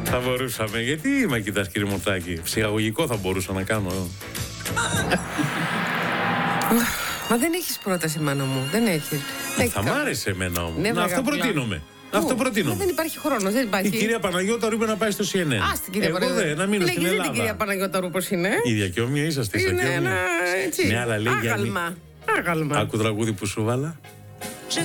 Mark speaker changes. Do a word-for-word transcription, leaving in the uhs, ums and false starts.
Speaker 1: Θα μπορούσαμε. Γιατί με κοιτάς, κύριε Μορτάκη? Ψυχαγωγικό θα μπορούσα να κάνω.
Speaker 2: Μα δεν έχεις πρόταση, μάνα μου. Δεν έχεις.
Speaker 1: Θα μ' άρεσε εμένα όμως.
Speaker 2: Ναι,
Speaker 1: να, αυτό προτείνομαι. Αυτό προτείνω.
Speaker 2: Δεν υπάρχει χρόνος, δεν υπάρχει.
Speaker 1: Η κυρία Παναγιώτα είπε να πάει στο σι εν εν.
Speaker 2: Α, την κυρία
Speaker 1: Εγώ
Speaker 2: Παναγιώτα.
Speaker 1: δε, να μείνω στην Ελλάδα.
Speaker 2: την κυρία Παναγιώτα Ρου πώς είναι.
Speaker 1: Ίδια και όμοια είσαστε.
Speaker 2: Είναι ένα έτσι.
Speaker 1: Ναι, αλλά λέει
Speaker 2: Άγαλμα. Άγαλμα.
Speaker 1: Άκου τραγούδι που σου βάλα.